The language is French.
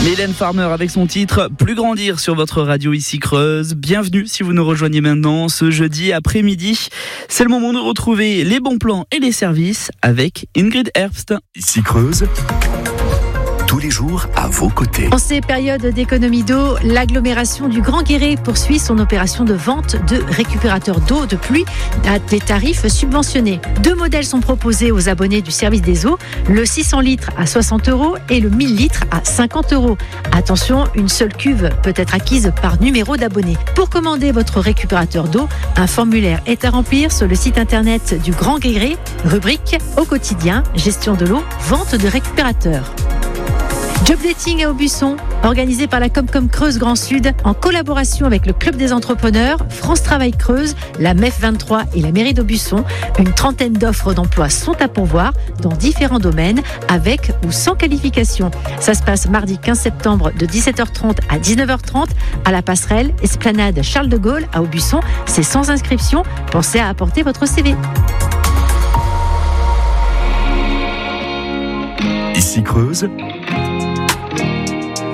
Mylène Farmer avec son titre Plus grandir sur votre radio ici Creuse. Bienvenue si vous nous rejoignez maintenant ce jeudi après-midi. C'est le moment de retrouver les bons plans et les services avec Ingrid Herbst. Ici Creuse, tous les jours à vos côtés. En ces périodes d'économie d'eau, l'agglomération du Grand Guéret poursuit son opération de vente de récupérateurs d'eau de pluie à des tarifs subventionnés. 2 modèles sont proposés aux abonnés du service des eaux, le 600 litres à 60 € et le 1000 litres à 50 €. Attention, une seule cuve peut être acquise par numéro d'abonné. Pour commander votre récupérateur d'eau, un formulaire est à remplir sur le site internet du Grand Guéret, rubrique au quotidien, gestion de l'eau, vente de récupérateurs. Job dating à Aubusson, organisé par la Comcom Creuse Grand Sud, en collaboration avec le Club des entrepreneurs, France Travail Creuse, la MEF 23 et la mairie d'Aubusson. Une trentaine d'offres d'emploi sont à pourvoir dans différents domaines, avec ou sans qualification. Ça se passe mardi 15 septembre de 17h30 à 19h30 à la passerelle Esplanade Charles de Gaulle à Aubusson. C'est sans inscription. Pensez à apporter votre CV. Ici Creuse,